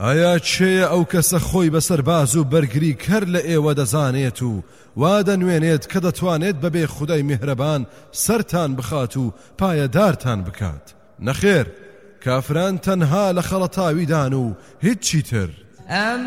ئایا چێە ئەو کەسە خۆی بەسەر باز و بەرگری کەر لە ئێوە دەزانێت و وا دەنوێنێت کە دەتوانێت بەبێ خودای میهرەبان سەرتان بخات و پایەدارتان بکات؟ نەخێر، کافران تەنها لە خەڵەتاویدان و هیچی تر.